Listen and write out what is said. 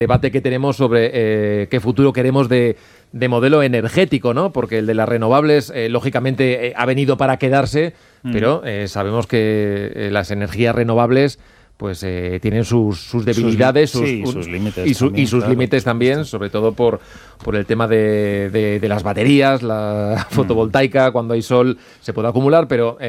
debate que tenemos sobre qué futuro queremos de modelo energético, ¿no? Porque el de las renovables, lógicamente, ha venido para quedarse, pero sabemos que las energías renovables pues tienen sus debilidades, sus límites y también, sus claro, límites también, sobre todo por el tema de las baterías, la fotovoltaica, cuando hay sol se puede acumular, pero